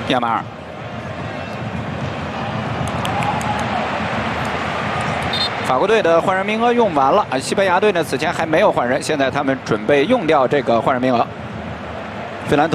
亚马尔。 法国队的换人名额用完了，西班牙队呢此前还没有换人，现在他们准备用掉这个换人名额。费兰图。